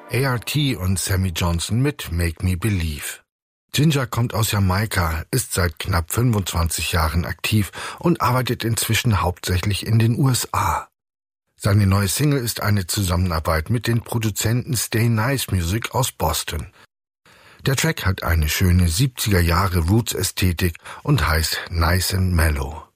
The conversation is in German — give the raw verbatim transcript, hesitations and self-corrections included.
A R T und Sammy Johnson mit Make Me Believe. Ginger kommt aus Jamaika, ist seit knapp fünfundzwanzig Jahren aktiv und arbeitet inzwischen hauptsächlich in den U S A. Seine neue Single ist eine Zusammenarbeit mit den Produzenten Stay Nice Music aus Boston. Der Track hat eine schöne siebziger Jahre Roots-Ästhetik und heißt Nice and Mellow.